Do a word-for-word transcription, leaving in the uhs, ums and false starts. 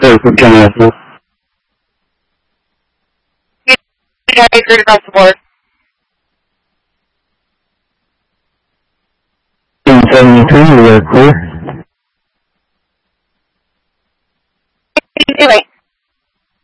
Hey, what can I help you? Yeah, I agree across the board. seventy-three, you are clear.